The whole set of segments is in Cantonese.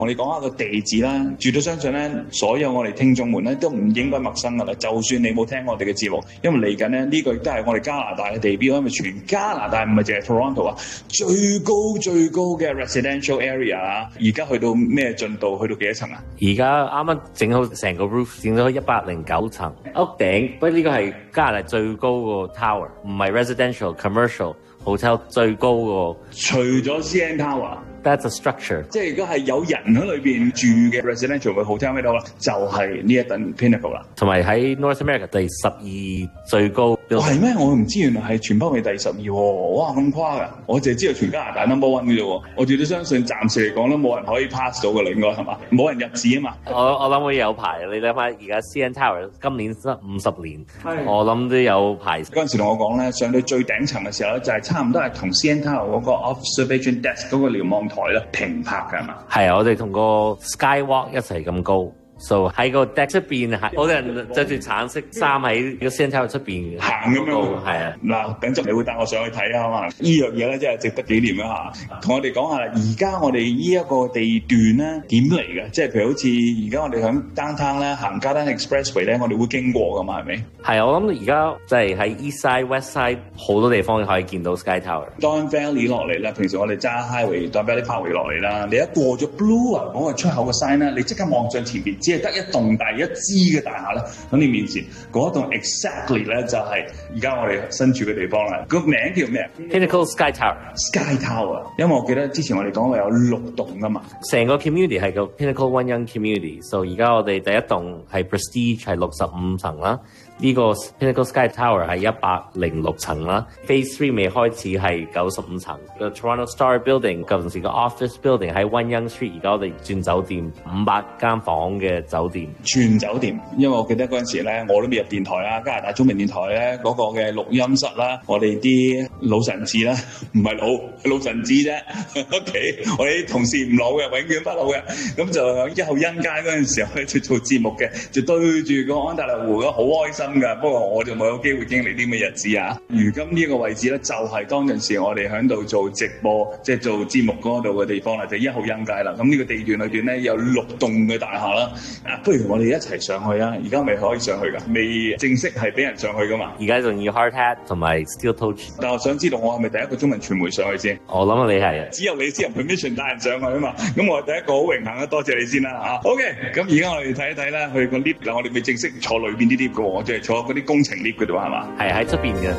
我哋講下個地址啦，絕對相信咧，所有我哋聽眾們咧都唔應該陌生噶啦。就算你冇聽我哋嘅節目，因為嚟緊咧呢個亦都係我哋加拿大嘅地標，因為全加拿大唔係淨係 Toronto 啊，最高嘅 residential area 啊，而家去到咩進度？去到幾多層啊？ 而家啱啱整好成個 roof， 整咗109層屋頂，不過呢個係加拿大最高個 tower， 唔係 residential commercial hotel 最高個。 除咗 CN Tower。That's a structure， 即係如果係有人喺裏邊住嘅 residential 嘅 hotel 喺度啦，就係呢一棟 Pinnacle 啦。 同埋喺 North America 第12最高。 係咩？我唔知原來係全北美第12喎！哇，咁誇㗎！我淨係知道全加拿大 number one 嘅啫喎。我絕對相信暫時嚟講都冇人可以 pass 到㗎啦，應該係嘛？冇人入紙啊嘛。 我諗會有排，你諗下而家 CN Tower 今年得50年，我諗都有排。 嗰陣時同我講咧，上到最頂層嘅時候咧，就係差唔多係同 CN Tower 嗰個 observation desk 嗰個瞭望台咧平拍㗎嘛。 係啊，我哋同個 skywalk 一齊咁高。So 喺個 deck 出邊，好多人着住橙色衫喺個 CN Tower 出邊行咁樣， 係啊。 嗱，等陣你會帶我上去睇啊嘛？呢樣嘢咧真係值得紀念一下。同我哋講下，而家我哋呢一個地段咧點嚟嘅？即係譬如好似而家我哋響 downtown 咧行 Garden Expressway 咧，我哋會經過噶嘛？係咪？係啊，我諗而家即係喺 East Side、West Side 好多地方可以見到 Sky Tower。Don Valley 落嚟啦，平時我哋揸 Highway、Don Valley Parkway 落嚟啦，你一過咗 Blue 啊嗰個出口嘅 sign 咧，你即刻望上前邊，只係得一棟大一支嘅大廈咧喺你面前，嗰棟 exactly 咧就係而家我哋身處嘅地方啦。個名叫咩 ？Pinnacle Sky Tower。Sky Tower， 因為我記得之前我哋講過有6棟噶嘛。 成個 community 係個 Pinnacle One Young Community，so 而家我哋第一棟係 Prestige 係65層啦。呢個 Pinnacle Sky Tower 係106層啦 ，Phase 3未開始係95層。個 Toronto Star Building 舊陣時個 office building 喺 One Young Street，而家我哋轉酒店500間房嘅酒店。全酒店，因為我記得嗰陣時咧，我都未入電台啦，加拿大中文電台咧嗰個嘅錄音室啦，我哋啲老臣子啦，唔係老臣子啫。OK， 我哋啲同事唔老嘅，永遠不老嘅。咁就喺一號恩街嗰陣時候去做節目嘅，就對住個安大略湖，好開心。不過我就冇有機會經歷啲咩日子啊！如今呢個位置咧，就係當陣時我哋喺度做直播，即係做節目嗰度嘅地方啦，就1號恩街啦。咁呢個地段裏邊咧有6棟嘅大廈啦。不如我哋一齊上去啊！而家未可以上去噶，未正式係俾人上去噶嘛。而家仲要 hard hat 同埋 steel toe。 但我想知道我係咪第一個中文傳媒上去先？ 我諗你係啊， 只有你先有 permission 帶人上去啊嘛。咁我係第一個好榮幸啊，多謝你先啦嚇。OK，咁而家我哋睇一睇啦，去個 lift 嗱，我哋未正式坐裏邊啲 lift 嘅喎，我淨係坐嗰啲工程 lift 嗰度係嘛？ 係喺出邊嘅。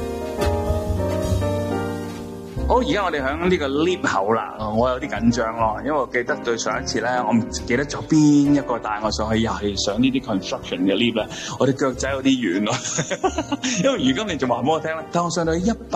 好，而家我哋喺呢個 lift 口啦，我有啲緊張咯，因為我記得對上一次咧，我唔記得咗邊一個帶我上去，又係上呢啲 construction 嘅 lift 咧，我哋腳仔有啲遠咯。因為如今你仲話俾我聽咧，但我上到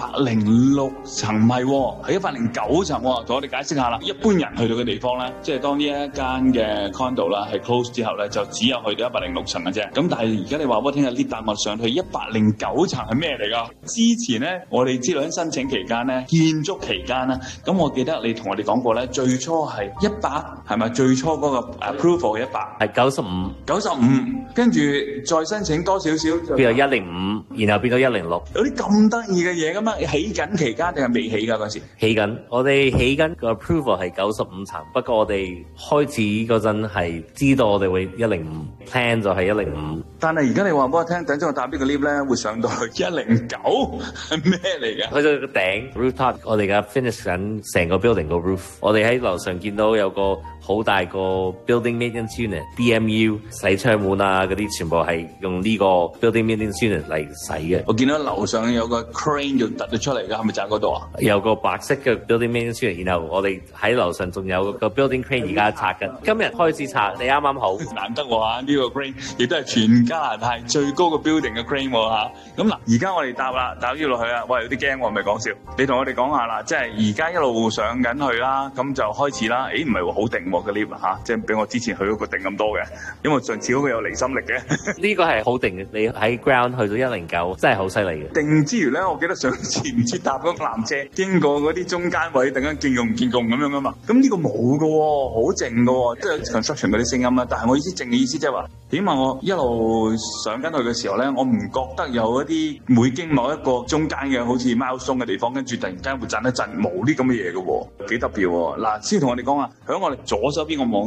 106層唔係喎，係109層喎，同我哋解釋下啦。一般人去到嘅地方咧，即係當呢一間嘅 condo 啦係 close 之後咧，就只有去到106層嘅啫。咁但係而家你話俾我聽嘅 lift 帶我上去109層係咩嚟㗎？之前咧，我哋知道喺申請期間咧，建築期間啦，咁我記得你同我哋講過咧，最初係100，係咪？最初嗰個 approval 係100， 係 95，跟住再申請多少少就變到105，然後變到106。 有啲咁得意嘅嘢㗎嘛？起緊期間定係未起㗎嗰時？ 起緊，我哋起緊個 approval 係95層，不過我哋開始嗰陣係知道我哋會105，plan 就係105。 但係而家你話俾我聽，等陣我搭呢個 lift 咧，會上到去109，係咩嚟嘅？ 去到個頂 rooftop。我哋而家 finish 緊成個 building 個 roof， 我哋喺樓上見到有個好大個 building maintenance unit，BMU 洗窗門啊嗰啲全部係用呢個 building maintenance unit 嚟洗嘅。 我見到樓上有個 crane 就突咗出嚟㗎，係咪就喺嗰度啊？ 有個白色嘅 building maintenance unit，然後我哋喺樓上仲有個 building crane 而家拆緊，今日開始拆，你啱啱好。難得喎呢個 crane 亦都係全加拿大最高嘅 building 嘅 crane 喎嚇。咁嗱，而家我哋搭咗落去啊，喂有啲驚喎，唔係講笑。你同我哋講下啦，即係而家一路上緊去啦，咁就開始啦。唔係喎，好定喎個 lift 嚇，即係比我之前去嗰個定咁多嘅，因為上次嗰個有離心力嘅。呢個係好定嘅，你喺 ground 去到109，真係好犀利嘅。定之餘咧，我記得上次唔知搭嗰個纜車經過嗰啲中間位，突然間見共咁樣噶嘛。咁呢個冇㗎喎，好靜㗎喎，即係 construction 嗰啲聲音啦。但係我意思靜嘅意思即係話，起碼我一路上緊去嘅時候咧，我唔覺得有一啲每經某一個中間嘅好似貓松嘅地方，跟住突然間會震一震，冇啲咁嘅嘢嘅喎，幾特別喎。嗱，先同我哋講下，喺我哋左手邊個網